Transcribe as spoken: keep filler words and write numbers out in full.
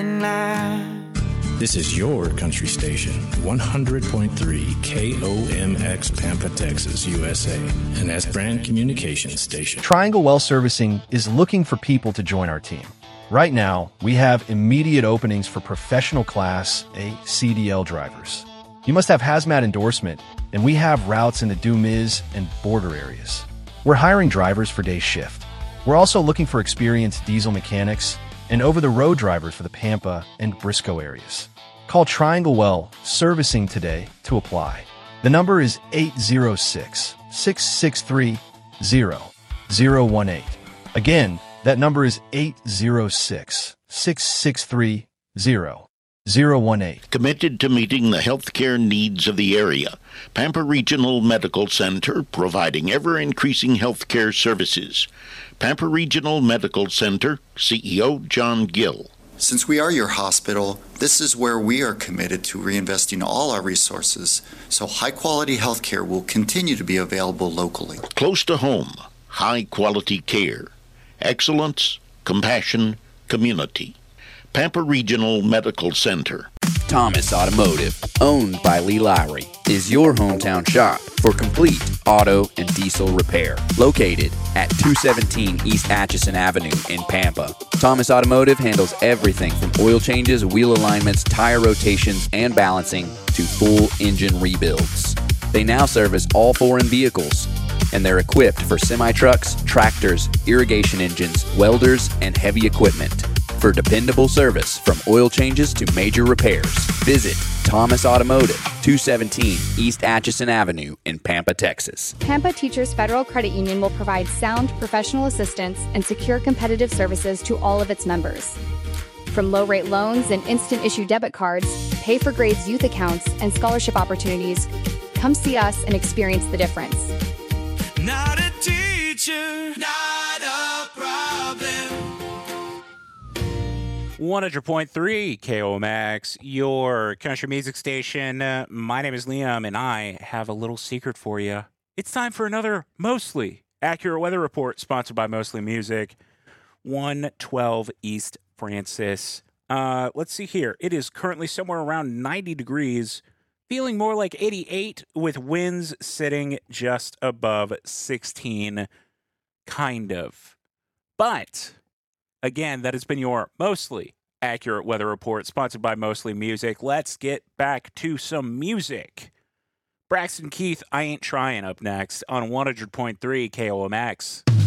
This is your country station, one hundred point three K O M X Pampa, Texas, U S A, and S Brand Communications Station. Triangle Well Servicing is looking for people to join our team. Right now, we have immediate openings for professional class A C D L drivers. You must have hazmat endorsement, and we have routes in the Dumiz and border areas. We're hiring drivers for day shift. We're also looking for experienced diesel mechanics and over-the-road drivers for the Pampa and Briscoe areas. Call Triangle Well Servicing today to apply. The number is eight zero six, six six three, zero zero one eight. Again, that number is eight zero six, six six three, zero zero one eight. Committed to meeting the healthcare needs of the area, Pampa Regional Medical Center providing ever-increasing healthcare services. Pampa Regional Medical Center, C E O John Gill. Since we are your hospital, this is where we are committed to reinvesting all our resources, so high-quality healthcare will continue to be available locally. Close to home, high-quality care, excellence, compassion, community. Pampa Regional Medical Center. Thomas Automotive, owned by Lee Lowry, is your hometown shop for complete auto and diesel repair. Located at two seventeen East Atchison Avenue in Pampa. Thomas Automotive handles everything from oil changes, wheel alignments, tire rotations, and balancing to full engine rebuilds. They now service all foreign vehicles, and they're equipped for semi-trucks, tractors, irrigation engines, welders, and heavy equipment. For dependable service from oil changes to major repairs, visit Thomas Automotive, two seventeen East Atchison Avenue in Pampa, Texas. Pampa Teachers Federal Credit Union will provide sound professional assistance and secure competitive services to all of its members. From low-rate loans and instant issue debit cards, pay for grades youth accounts, and scholarship opportunities, come see us and experience the difference. Not a teacher, not a problem. one hundred point three K O M X, your country music station. Uh, my name is Liam, and I have a little secret for you. It's time for another Mostly Accurate Weather Report, sponsored by Mostly Music, one twelve East Francis. Uh, let's see here. It is currently somewhere around ninety degrees, feeling more like eighty-eight, with winds sitting just above sixteen, kind of. But again, that has been your Mostly Accurate Weather Report, sponsored by Mostly Music. Let's get back to some music. Braxton Keith, I Ain't Trying, up next on one hundred point three K O M X.